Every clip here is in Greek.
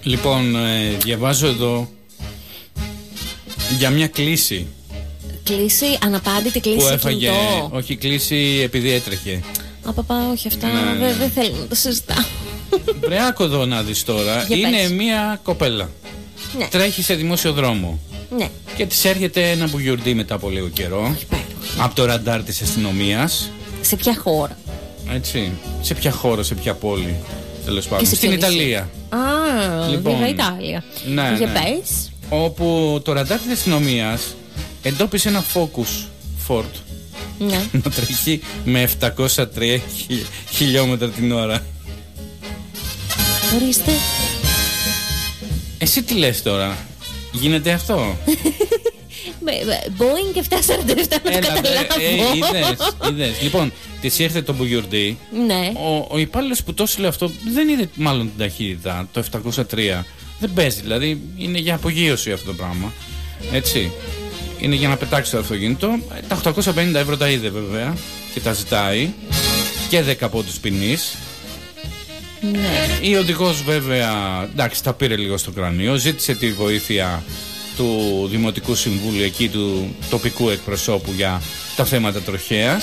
Λοιπόν, διαβάζω εδώ για μια κλήση. Κλήση, αναπάντητη κλήση. Που έφαγε. Κινητό. Όχι, κλήση επειδή έτρεχε. Παπά, όχι αυτά. Δεν θέλω να τα συζητάω. Βρεάκο εδώ να δεις τώρα. Είναι μια κοπέλα. Ναι. Τρέχει σε δημόσιο δρόμο. Ναι. Και της έρχεται ένα μπουγιουρντί μετά από λίγο καιρό. Από το ραντάρ της αστυνομίας. Σε ποια χώρα? Έτσι. Σε ποια χώρα, σε ποια πόλη? Τέλος πάντων. Στην Ιταλία. Λοιπόν, Ιταλία. Ναι, για ναι. πες. Όπου το ραντάρ της αστυνομίας εντόπισε ένα Focus Ford. Ναι. Να τρέχει με 703 χιλιόμετρα την ώρα. Ορίστε. Εσύ τι λες τώρα? Γίνεται αυτό? Boeing και 747 να το καταλάβω. Είδες. Λοιπόν, της ήρθε το μπουγιουρντί. Ναι. Ο υπάλληλος που το έστειλε αυτό δεν είδε μάλλον την ταχύτητα. Το 703 δεν παίζει, δηλαδή είναι για απογείωση αυτό το πράγμα. Έτσι. Είναι για να πετάξει το αυτοκίνητο. Τα 850 ευρώ τα είδε βέβαια και τα ζητάει. Και 10 πόντους ποινής. Ναι. Η οδηγός βέβαια, εντάξει, τα πήρε λίγο στο κρανίο. Ζήτησε τη βοήθεια του Δημοτικού Συμβούλου εκεί, του τοπικού εκπροσώπου για τα θέματα τροχέας,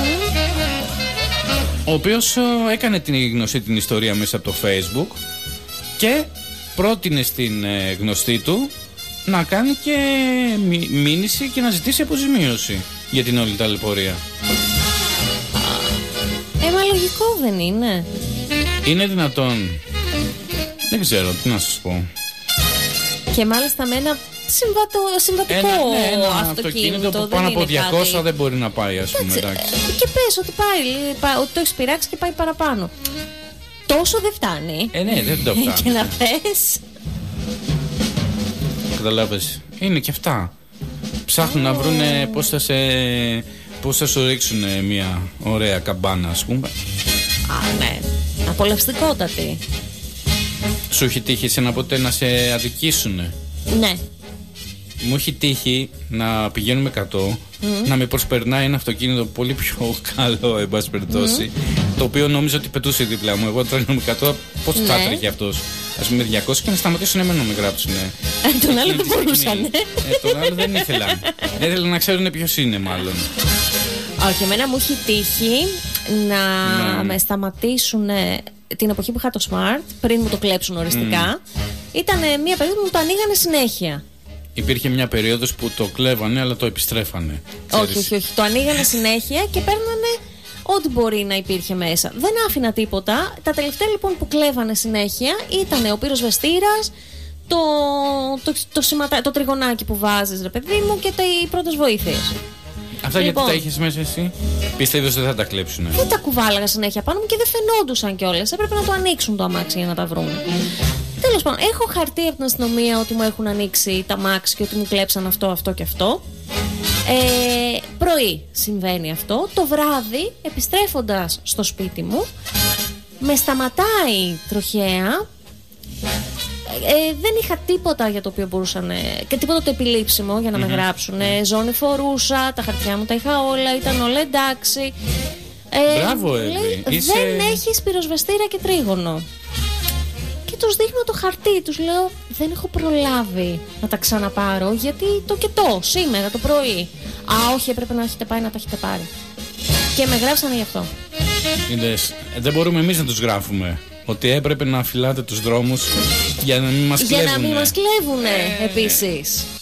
ο οποίος έκανε την γνωστή την ιστορία μέσα από το Facebook και πρότεινε στην γνωστή του να κάνει και μήνυση και να ζητήσει αποζημίωση για την όλη ταλαιπωρία. Μα λογικό δεν είναι? Είναι δυνατόν? Δεν ξέρω τι να σας πω. Και μάλιστα με ένα συμβατικό αυτοκίνητο που πάνω από 200 δεν μπορεί να πάει, ας πούμε. Και πες ότι ότι το έχεις πειράξει και πάει παραπάνω. Τόσο δεν φτάνει. Ναι, δεν το φτάνει. Και να πες. Καταλάβες. Είναι και αυτά. Ψάχνουν να βρουνε πώς θα σου ρίξουν μια ωραία καμπάνα, ας πούμε. Ναι. Απολαυστικότατη. Σου έχει τύχει εσένα ποτέ να σε αδικήσουνε? Ναι. Μου έχει τύχει να πηγαίνουμε 100, να με προσπερνάει ένα αυτοκίνητο πολύ πιο καλό, εν πάση περιπτώσει, το οποίο νόμιζα ότι πετούσε δίπλα μου. Εγώ τρέχω με 100, πώς θα έτρεχε αυτός? Ας πούμε 200 και να σταματήσουν εμένα να με γράψουνε. Τον άλλο δεν μπορούσαν. Τον άλλο δεν ήθελαν. Δεν ήθελαν να ξέρουν ποιος είναι, μάλλον. Όχι, εμένα μου έχει τύχει να με σταματήσουν την εποχή που είχα το Smart, πριν μου το κλέψουν οριστικά. Ήταν μια περίοδο που μου το ανοίγανε συνέχεια. Υπήρχε μια περίοδος που το κλέβανε, αλλά το επιστρέφανε. Όχι. Το ανοίγανε συνέχεια και παίρνανε ό,τι μπορεί να υπήρχε μέσα. Δεν άφηνα τίποτα. Τα τελευταία λοιπόν που κλέβανε συνέχεια ήταν ο πυροσβεστήρας, το τριγωνάκι που βάζεις, ρε παιδί μου, και οι πρώτες βοήθειες. Αυτά λοιπόν, γιατί τα είχες μέσα εσύ? Πίστευες ότι θα τα κλέψουνε? Δεν τα κουβάλαγα συνέχεια πάνω μου και δεν φαινόντουσαν κιόλας. Έπρεπε να το ανοίξουν το αμάξι για να τα βρουν. Τέλος πάντων, έχω χαρτί από την αστυνομία ότι μου έχουν ανοίξει τα αμάξι και ότι μου κλέψαν αυτό και αυτό. Πρωί συμβαίνει αυτό. Το βράδυ, επιστρέφοντας στο σπίτι μου, με σταματάει τροχαία. Δεν είχα τίποτα για το οποίο μπορούσαν και τίποτα το επιλήψιμο για να με γράψουν. Ζώνη φορούσα, τα χαρτιά μου τα είχα όλα, ήταν όλα εντάξει. Μπράβο, Εύη. Δεν έχεις πυροσβεστήρα και τρίγωνο. Και τους δείχνω το χαρτί, τους λέω δεν έχω προλάβει να τα ξαναπάρω γιατί σήμερα το πρωί. Όχι, έπρεπε να έχετε πάει να τα έχετε πάρει. Και με γράψανε γι' αυτό. Είδες, δεν μπορούμε εμείς να τους γράφουμε ότι έπρεπε να φυλάτε τους δρόμους για να μην μας κλέβουνε. Για να μην μας κλέβουνε επίσης.